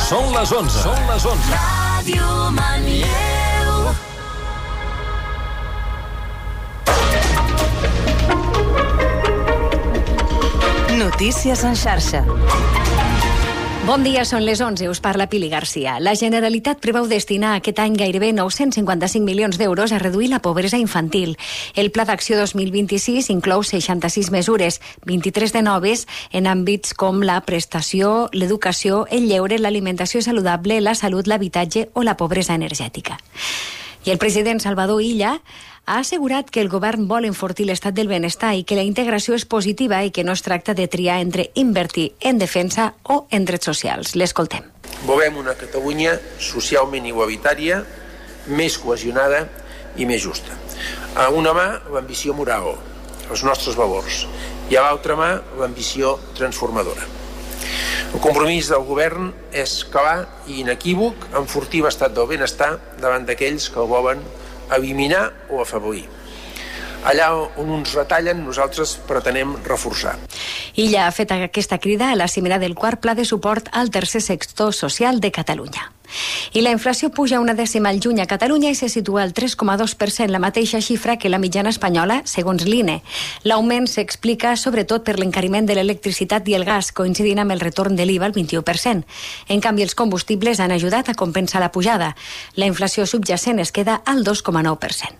Són les 11. Són les 11. Ràdio Manlleu. Notícies en xarxa. Bon dia, són les 11, us parla Pili Garcia. La Generalitat preveu destinar aquest any gairebé 955 milions d'euros a reduir la pobresa infantil. El Pla d'Acció 2026 inclou 66 mesures, 23 de noves en àmbits com la prestació, l'educació, el lleure, l'alimentació saludable, la salut, l'habitatge o la pobresa energètica. I el president Salvador Illa ha assegurat que el govern vol enfortir l'estat del benestar i que la integració és positiva i que no es tracta de triar entre invertir en defensa o en drets socials. L'escoltem. Volem una Catalunya socialment igualitària, més cohesionada i més justa. A una mà, l'ambició moral, els nostres valors, i a l'altra mà, l'ambició transformadora. El compromís del govern és clar i inequívoc enfortir l'estat del benestar davant d'aquells que el volen eliminar o afavorir. Allà on uns retallen, nosaltres pretenem reforçar. Illa ha fet aquesta crida a la cimera del quart Pla de suport al tercer sector social de Catalunya. I la inflació puja una dècima al juny a Catalunya i se situa al 3,2%, la mateixa xifra que la mitjana espanyola, segons l'INE. L'augment s'explica sobretot per l'encariment de l'electricitat i el gas, coincidint amb el retorn de l'IVA al 21%. En canvi, els combustibles han ajudat a compensar la pujada. La inflació subjacent es queda al 2,9%.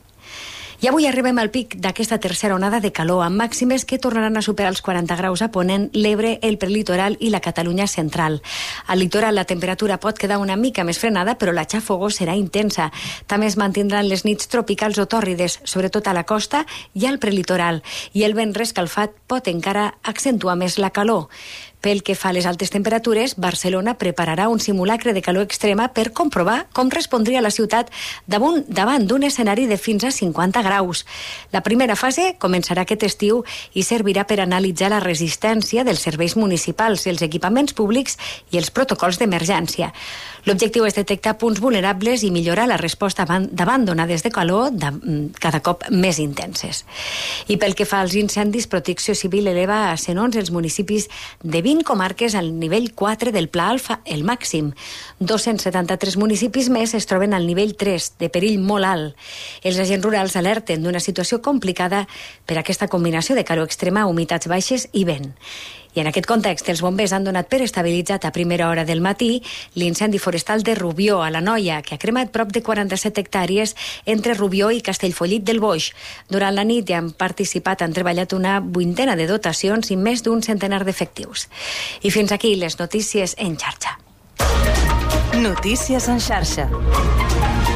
I avui arribem al pic d'aquesta tercera onada de calor, amb màximes que tornaran a superar els 40 graus a Ponent, l'Ebre, el prelitoral i la Catalunya central. Al litoral la temperatura pot quedar una mica més frenada, però la xafogor serà intensa. També es mantindran les nits tropicals o tòrrides, sobretot a la costa i al prelitoral, i el vent rescalfat pot encara accentuar més la calor. Pel que fa a les altes temperatures, Barcelona prepararà un simulacre de calor extrema per comprovar com respondria la ciutat davant d'un escenari de fins a 50 graus. La primera fase començarà aquest estiu i servirà per analitzar la resistència dels serveis municipals, els equipaments públics i els protocols d'emergència. L'objectiu és detectar punts vulnerables i millorar la resposta davant d'onades de calor cada cop més intenses. I pel que fa als incendis, Protecció Civil eleva a 111 els municipis de 20 comarques al nivell 4 del Pla Alfa, el màxim. 273 municipis més es troben al nivell 3, de perill molt alt. Els agents rurals alerten d'una situació complicada per aquesta combinació de calor extrema, humitats baixes i vent. I en aquest context, els bombers han donat per estabilitzat a primera hora del matí l'incendi forestal de Rubió, a l'Anoia, que ha cremat prop de 47 hectàrees entre Rubió i Castellfollit del Boix. Durant la nit hi han participat, han treballat una vuitena de dotacions i més d'un centenar d'efectius. I fins aquí les notícies en xarxa. Notícies en xarxa.